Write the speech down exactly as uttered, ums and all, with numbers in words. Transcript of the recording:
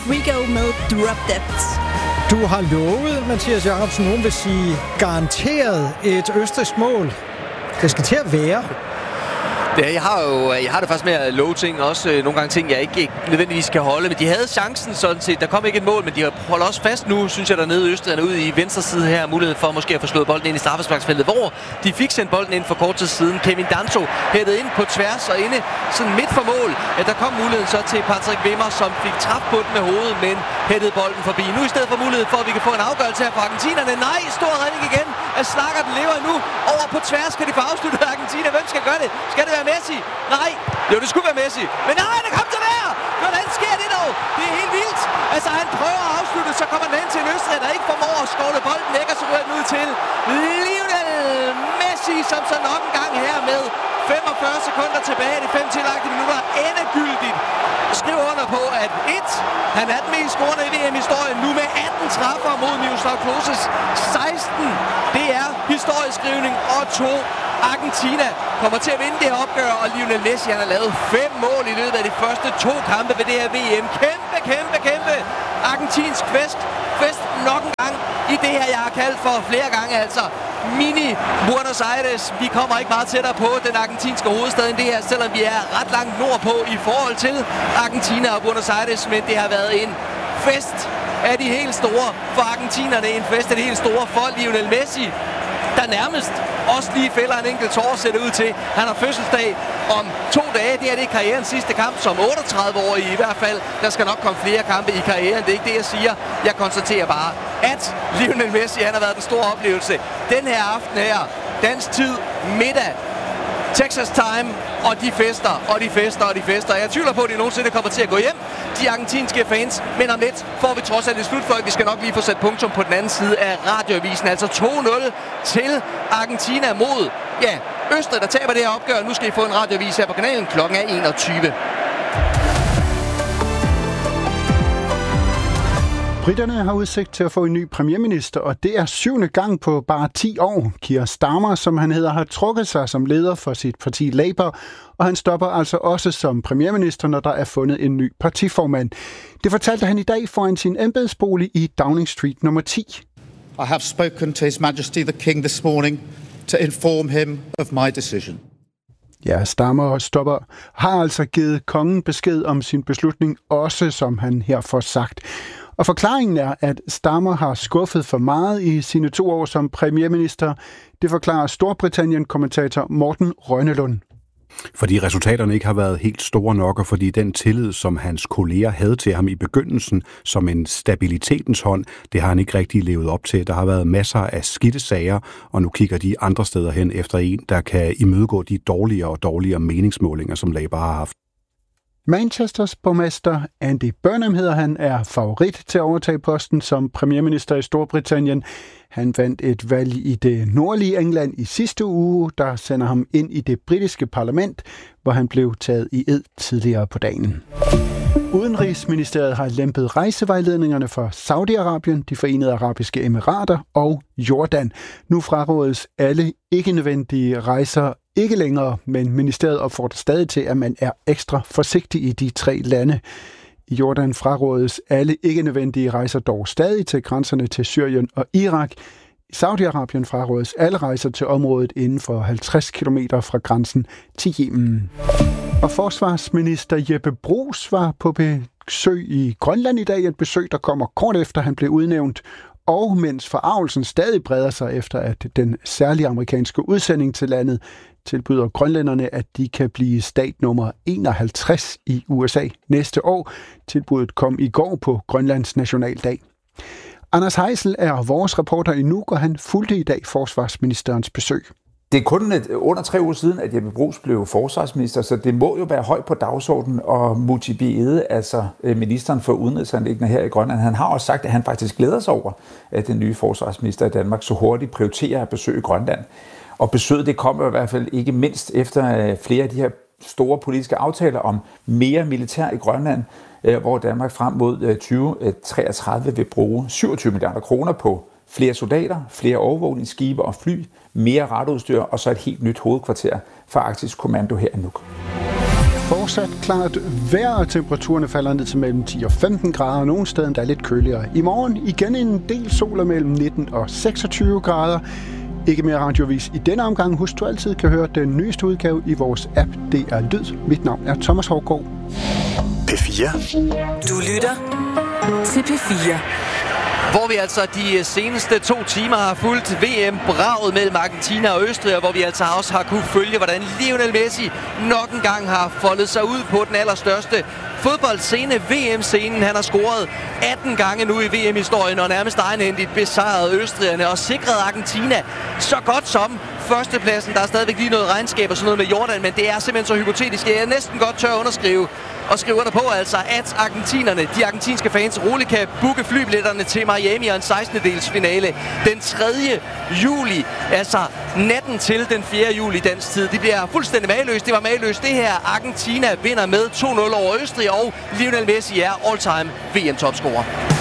Rigo med Drop Dead. Du har lovet, Mathias Jacobsen, hun vil sige garanteret et østrigsk mål. Det skal til at være. Ja, jeg har jo jeg har det faktisk med at love ting, også øh, nogle gange ting, jeg ikke, ikke nødvendigvis kan holde, men de havde chancen sådan set. Der kom ikke et mål, men de holder også fast nu, synes jeg, dernede i Østrig, ude i venstre side her, mulighed for måske at få slået bolden ind i straffesparksfeltet, hvor de fik sendt bolden ind for kort tid siden. Kevin Danso hættede ind på tværs og inde sådan midt for mål. Ja, der kom muligheden så til Patrick Wimmer, som fik træf på den med hovedet, men hættede bolden forbi. Nu i stedet for mulighed for, at vi kan få en afgørelse her fra argentinerne. Nej, stor redning igen. At Snakker den lever nu. Over på tværs kan de få afsluttet Argentina. Hvem skal gøre det? Skal det være Messi? Nej. Jo, det skulle være Messi. Men nej, der kom til vejr! Hvordan sker det dog? Det er helt vildt. Altså, han prøver at afslutte, så kommer han hen til en Østrig, der ikke formår at skovle bolden væk, og så rører den ud til Lionel Messi, som så nok en gang her med femogfyrre sekunder tilbage i de fem tillagte minutter endegyldigt skriver under på, at et, han er den mest scorende i V M-historien, nu med atten træffer mod Miroslav Kloses seksten. Det er historieskrivning, og to, Argentina kommer til at vinde det her opgør, og Lionel Messi, han har lavet fem mål i løbet af de første to kampe ved det her V M. Kæmpe, kæmpe, kæmpe argentinsk fest. Fest nok en gang i det her, jeg har kaldt for flere gange, altså mini Buenos Aires. Vi kommer ikke meget tættere på den argentinske hovedstad end det her, selvom vi er ret langt nordpå i forhold til Argentina og Buenos Aires, men det har været en fest af de helt store for argentinerne, en fest af de helt store for Lionel Messi, der nærmest også lige fælder en enkelt tår, ser det ud til. Han har fødselsdag om to dage. Det er det karrierens sidste kamp som otteogtredive-årig i hvert fald. Der skal nok komme flere kampe i karrieren. Det er ikke det, jeg siger. Jeg konstaterer bare, at Lionel Messi, han har været den store oplevelse. Den her aften her, dansk tid, middag, Texas time, og de fester, og de fester, og de fester. Jeg tvivler på, at de nogensinde kommer til at gå hjem, de argentinske fans. Men om lidt får vi trods alt et slutfløjt. Vi skal nok lige få sat punktum på den anden side af radioavisen. Altså to nul til Argentina mod, ja, Østrig, der taber det her opgør. Nu skal I få en radioavis her på kanalen. Klokken er enogtyve. Briterne har udsigt til at få en ny premierminister, og det er syvende gang på bare ti år. Keir Starmer, som han hedder, har trukket sig som leder for sit parti Labour, og han stopper altså også som premierminister, når der er fundet en ny partiformand. Det fortalte han i dag foran sin embedsbolig i Downing Street nummer ti. I have spoken to His Majesty the King this morning to inform him of my decision. Ja, Starmer stopper har altså givet kongen besked om sin beslutning, også som han her får sagt. Og forklaringen er, at Starmer har skuffet for meget i sine to år som premierminister. Det forklarer Storbritannien-kommentator Morten Rønnelund. Fordi resultaterne ikke har været helt store nok, og fordi den tillid, som hans kolleger havde til ham i begyndelsen, som en stabilitetens hånd, det har han ikke rigtig levet op til. Der har været masser af skidte sager, og nu kigger de andre steder hen efter en, der kan imødegå de dårligere og dårligere meningsmålinger, som Labour har haft. Manchesters borgmester Andy Burnham hedder han, er favorit til at overtage posten som premierminister i Storbritannien. Han vandt et valg i det nordlige England i sidste uge, der sender ham ind i det britiske parlament, hvor han blev taget i ed tidligere på dagen. Udenrigsministeriet har lempet rejsevejledningerne for Saudi-Arabien, de Forenede Arabiske Emirater og Jordan. Nu frarådes alle ikke-nødvendige rejser ikke længere, men ministeriet opfordrer stadig til, at man er ekstra forsigtig i de tre lande. I Jordan frarådes alle ikke-nødvendige rejser dog stadig til grænserne til Syrien og Irak. I Saudi-Arabien frarådes alle rejser til området inden for halvtreds kilometer fra grænsen til Yemen. Og forsvarsminister Jeppe Bruus var på besøg i Grønland i dag, et besøg, der kommer kort efter han blev udnævnt, og mens forargelsen stadig breder sig efter, at den særlige amerikanske udsending til landet tilbyder grønlænderne, at de kan blive stat nummer enoghalvtreds i U S A næste år. Tilbuddet kom i går på Grønlands nationaldag. Anders Heisel er vores reporter i Nuuk, og han fulgte i dag forsvarsministerens besøg. Det er kun et, under tre uger siden, at Jeppe Bruus blev forsvarsminister, så det må jo være højt på dagsordenen, og Mujibi Ede, altså ministeren for udenrigsanliggender her i Grønland, han har også sagt, at han faktisk glæder sig over, at den nye forsvarsminister i Danmark så hurtigt prioriterer at besøge Grønland. Og besøget det kommer i hvert fald ikke mindst efter flere af de her store politiske aftaler om mere militær i Grønland, hvor Danmark frem mod tyve treogtredive vil bruge syvogtyve milliarder kroner på flere soldater, flere overvågningsskibe og fly, mere radioudstyr og så et helt nyt hovedkvarter for Arktisk Kommando her i Nuuk. fortsat klart vejr, og temperaturerne falder ned til mellem ti og femten grader, nogle steder der er lidt køligere. I morgen igen en del sol og mellem nitten og seksogtyve grader. Ikke mere radiovis i denne omgang. Husk, du altid kan høre den nyeste udgave i vores app D R Lyd. Mit navn er Thomas Haugaard. P fire. Du lytter til P fire. Hvor vi altså de seneste to timer har fulgt V M-braget mellem Argentina og Østrig, og hvor vi altså også har kunne følge, hvordan Lionel Messi nok en gang har foldet sig ud på den allerstørste fodboldscene, V M-scenen. Han har scoret atten gange nu i V M-historien, og nærmest egenhændigt besejret østrigerne og sikret Argentina så godt som førstepladsen. Der er stadigvæk lige noget regnskab og sådan noget med Jordan, men det er simpelthen så hypotetisk. Jeg er næsten godt tør at underskrive og skriver der på altså, at argentinerne, de argentinske fans, roligt kan booke flybilletterne til Miami og en sekstende-dels finale den tredje juli. Altså natten til den fjerde juli dansk tid. Det bliver fuldstændig mageløst. Det var mageløst. Det her Argentina vinder med to nul over Østrig, og Lionel Messi er all-time V M-topscorer.